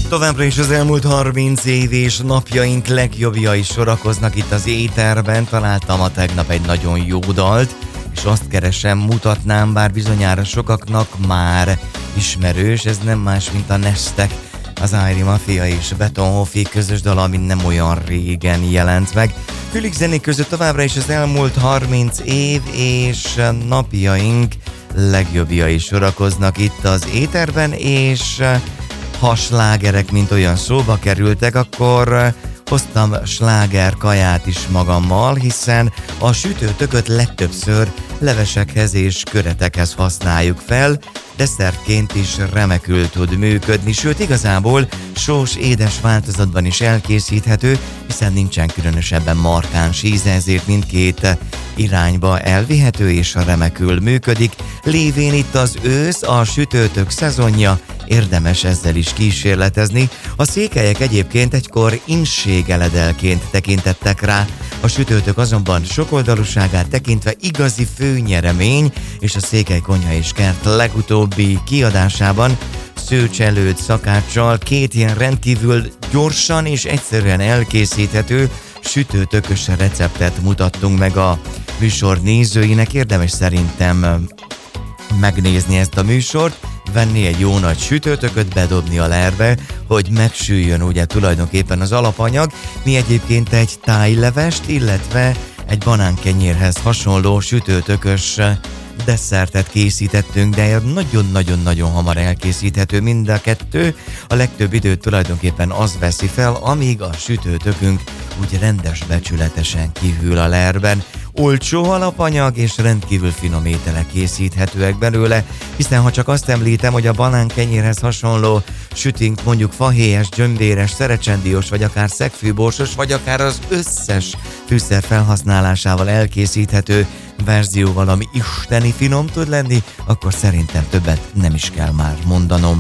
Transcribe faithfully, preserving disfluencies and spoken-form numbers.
Továbbra is az elmúlt harminc év és napjaink legjobbjai sorakoznak itt az éterben. Találtam a tegnap egy nagyon jó dalt, és azt keresem, mutatnám, bár bizonyára sokaknak már ismerős, ez nem más, mint a Nestek, az Airy Mafia és Betonhoffi közös dal, ami nem olyan régen jelent meg. Fülig zenék között továbbra is az elmúlt harminc év és napjaink legjobbjai sorakoznak itt az éterben, és ha slágerek mint olyan szóba kerültek, akkor hoztam sláger kaját is magammal, hiszen a sütőtököt legtöbbször levesekhez és köretekhez használjuk fel, desszertként is remekül tud működni, sőt igazából sós édes változatban is elkészíthető, hiszen nincsen különösebben markáns íze, ezért mindkét irányba elvihető és remekül működik. Lévén itt az ősz, a sütőtök szezonja, érdemes ezzel is kísérletezni. A székelyek egyébként egykor inségeledelként tekintettek rá, a sütőtök azonban sokoldalúságát tekintve igazi főnyeremény, és a Székely Konyha és Kert legutóbbi kiadásában szőcselőd szakáccsal két ilyen rendkívül gyorsan és egyszerűen elkészíthető sütőtökös receptet mutattunk meg a műsor nézőinek. Érdemes szerintem megnézni ezt a műsort, venni egy jó nagy sütőtököt, bedobni a lerbe, hogy megsüljön ugye tulajdonképpen az alapanyag. Mi egyébként egy tájlevest, illetve egy banánkenyérhez hasonló sütőtökös desszertet készítettünk, de nagyon-nagyon-nagyon hamar elkészíthető mind a kettő. A legtöbb időt tulajdonképpen az veszi fel, amíg a sütőtökünk úgy rendes becsületesen kihűl a lerben. Olcsó alapanyag és rendkívül finom ételek készíthetőek belőle, hiszen ha csak azt említem, hogy a banánkenyérhez hasonló sütink mondjuk fahéjas, gyömbéres, szerecsendiós, vagy akár szegfűborsos, vagy akár az összes fűszer felhasználásával elkészíthető verzióval, ami isteni finom tud lenni, akkor szerintem többet nem is kell már mondanom.